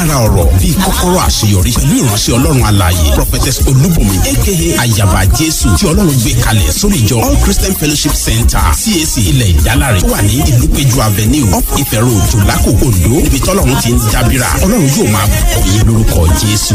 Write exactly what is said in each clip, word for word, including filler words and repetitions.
agbára ọ̀rọ̀ bíi kọ́kọ́rọ́ àṣeyọrí pẹ̀lú ìránṣẹ́ ọlọ́run alààyè prophetess olúbùnmi aka ayaba jésù tí ọlọ́run gbé kalẹ̀ sórí ìjọ all christian fellowship center cac ilẹ̀ ìdálárẹ̀ tó wà ní ìlúpéjú avenue up ife road jòlákò ondo níbi tọ́lọ́run ti ń dábìrà ọlọ́run yóò máa bùkún yín lórúkọ jésù.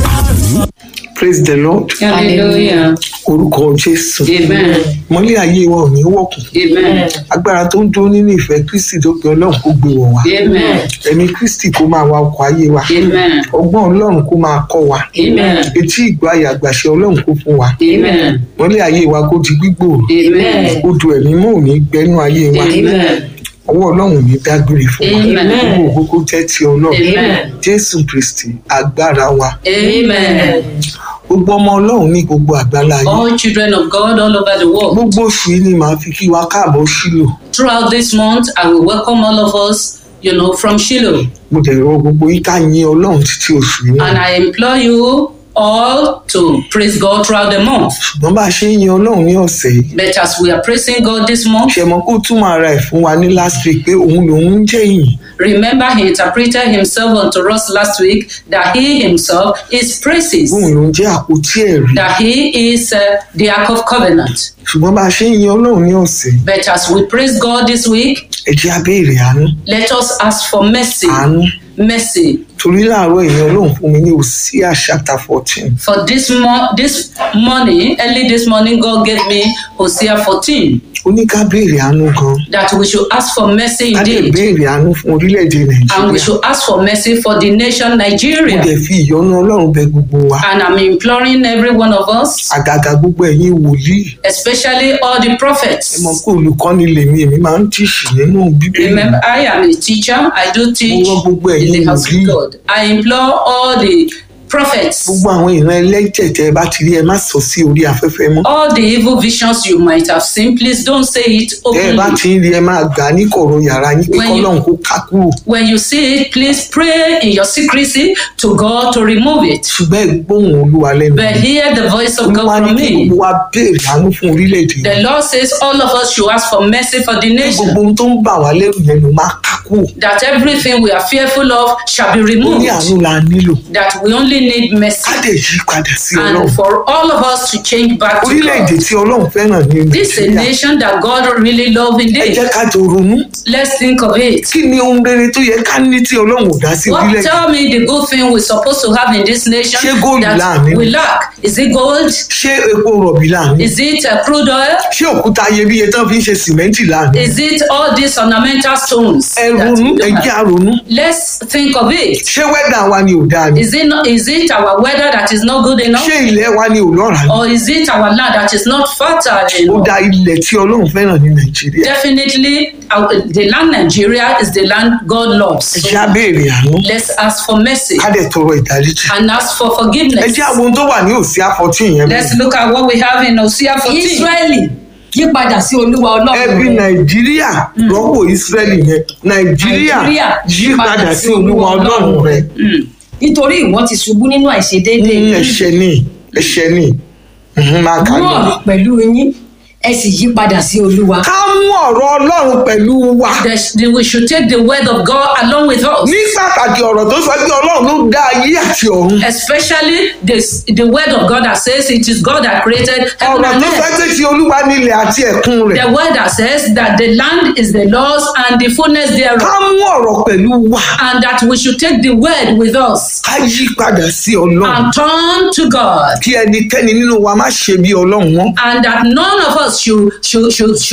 Praise the Lord. Hallelujah. Orúkọ Jésù. Amen. Mọ́lẹ̀ ayé wa ò ní wọ̀kùn. Amen. Agbára tó ń dúró nínú ìfẹ́ Kristi tó pe Ọlọ́run kó gbé wọ̀ wá. Amen. Ẹ̀mí Kristi kó máa wa ọkọ̀ ayé wa. Amen. Ọgbọ́n Ọlọ́run kó máa kọ́ wa. Amen. Etí ìgbọ́ àyà àgbàṣe Ọlọ́run kó fún wa. Amen. Mọ́lẹ̀ ayé wa kó di gbígbòòrò. Amen. Odò ẹ̀mí mọ́ ò ní gbẹ́nú ayé wa. Amen. Ọwọ́ Ọlọ́run ò ní dágbére fún wa. Amen. Gbogbo ògo kó jẹ́ ti Ọlọ́run. Amen. Jésù Kristi agbára wa. Amen. Gbogbo ọmọ Ọlọ́run ní gbogbo àgbálá ayé. All children of God all over the world. Gbogbo oṣù yìí ni màá fi kí wa káàbọ̀ Ṣílò. Throughout this month, I will welcome all of us, you know, from Shiloh. Mo dẹ̀ rọ gbogbo yín ká yin Ọlọ́run títí oṣù yìí náà. And I implore you all to praise God throughout the month. Ṣùgbọ́n bá a ṣe ń yin Ọlọ́run ní ọ̀sẹ̀ yìí. But as we are praising God this month, Ṣé mọ̀ kó túmọ̀ ara ẹ̀ fún wa ní last week pé òun lòun ń jẹ́ ìyìn. remember he interpreted himself unto us last week that he himself is praises, Òun lòun jẹ́ àpótí ẹ̀rí. that he is uh, the Ark of Covenant. Ṣùgbọ́n bá a ṣe ń yin Ọlọ́run ní ọ̀sẹ̀ yìí. But as we praise God this week, Ẹ jẹ́ á béèrè àánú. let us ask for mercy. Àánú. Mercy. Torí láàárọ̀ èèyàn Ọlọ́run fún mi ní Hosea chapter fourteen. For this mo- this morning, early this morning, God gave me Hosea fourteen, Ó ní ká béèrè àánú gan. that we should ask for mercy Ká lè indeed. béèrè àánú fún orílẹ̀-èdè And we Nàìjíríà. should ask for mercy for the nation Mo Nigeria. dẹ̀ fi ìyọ́nú Ọlọ́run bẹ gbogbo wa. And I'm imploring every one of us, Àgàgà gbogbo ẹ̀yin wòlíì. especially all the Ẹ mọ̀ prophets. pé olùkọ́ni lèmi èmi máa ń tíṣì nínú Bíbélì. Remember, I am a teacher. I do teach Mo rọ gbogbo in ẹ̀yin the house wòlíì. of God. I implore all the prophets, Gbogbo àwọn ìran ẹlẹ́jẹ̀ tẹ́ ẹ bá ti rí ẹ má sọ sí orí afẹ́fẹ́ mọ́. all the evil visions you might have seen, please don't say it Tẹ́ ẹ bá openly. ti ń rí ẹ máa gbà á ní kọ̀rọ̀ yàrá yín pé When you- kọ́lọ́run kó ká kúrò. When you see it, please pray in your secrecy to God to remove it. Ṣùgbọ́n ẹ gbóhùn Olúwa lẹ́nu. But hear the voice of Olúwa God ní from kí me. gbogbo wa béèrè àánú fún orílẹ̀-èdè. The Lord says all of us should ask for mercy for the Gbogbo nation, ohun tó ń bà wá lẹ́rù yẹn ló máa ká kúrò. that everything we are fearful of shall be Ó ní removed, àánú la nílò. that we only need Ká mercy, dẹ̀ yí padà sí Ọlọ́run. and for all of us to change back to Orílẹ̀-èdè God. tí Ọlọ́run fẹ́ràn ní This is a Nàìjíríà. nation that God really loves Ẹ indeed. jẹ́ ká jọ ronú. Let's think of it. Kí ni ohun rere tó yẹ ká ní tí Ọlọ́run ò dá sí What orílẹ̀-èdè? tell me the good thing we're supposed to have in this nation Ṣé góòlù that láàánú? we lack? Is it gold? Ṣé epo rọ̀bì láàánú? Is it uh, crude oil? Ṣé òkúta iyebíye tán fi ń ṣe sìmẹ́ǹtì láàánú? Is it all these ornamental stones? Ẹ that ronú, we ẹ don't jẹ́ have? á ronú. Let's think of it. Ṣé wẹ́dà wa ni ò dáa ni? Is it not, is it our weather that is not good enough? Ṣé ilẹ̀ wa ni ò lọ́ràá ni? Or is it our land that is not fertile Ó enough? dá ilẹ̀ tí Ọlọ́run fẹ́ràn ní Nàìjíríà. Definitely, our, the land Nigeria is the land God loves. Ẹ So jẹ́ á béèrè àánú. let's ask for mercy Ká dẹ̀ tọrọ ìdáríjì. and ask for Ẹ forgiveness. jẹ́ àwọn ohun tó wà ní Hosea fourteen yẹn. Let's look at what we have in Hosea fourteen. Ísírẹ́lì yípadà sí Olúwa Ọlọ́run Ẹbí rẹ̀. Nàìjíríà rọ́pò Ísírẹ́lì yẹn. Nàìjíríà Nàìjíríà yí padà sí Olúwa Ọlọ́run rẹ̀. Nítorí ìwọ ti ṣubú nínú àìṣedéédéé Ní yín. ẹ̀ṣẹ̀ ni ẹ̀ṣẹ̀ ni. Mhm, máa kà Mú lọ. ọ̀rọ̀ pẹ̀lú yín ẹ sì yípadà sí Olúwa. Ká mú ọ̀rọ̀ Ọlọ́run pẹ̀lú wa. That we should take the word of God along with us. Ní pàtàkì ọ̀rọ̀ tó sọ pé Ọlọ́run ló dá ayé àti ọ̀run. Especially this, the word of God that says it is God that created heaven Ọ̀rọ̀ and tó sọ earth. pé ti Olúwa nílẹ̀ àti ẹ̀kún rẹ̀. The word that says that the land is the Lord's and the fullness Ká thereof, mú ọ̀rọ̀ pẹ̀lú wa. and that we should take the word with us Ká yí padà sí Ọlọ́run. and turn to God, Kí ẹnikẹ́ni nínú wa má ṣe bí Ọlọ́run wọn. and that none of us should should should,